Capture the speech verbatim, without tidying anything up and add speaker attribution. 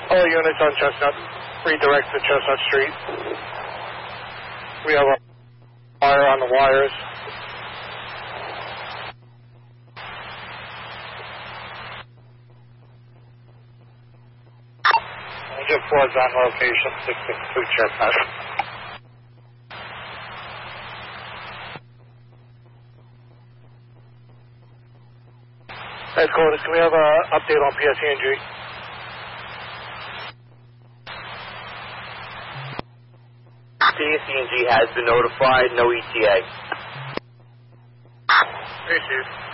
Speaker 1: All units on Chestnut, redirect to Chestnut Street. We have a fire on the wires. Engine four is on location, six six two Chestnut. Headquarters, can we have an update on P S E and G?
Speaker 2: P S E and G has been notified, no E T A.
Speaker 1: Hey, Chief.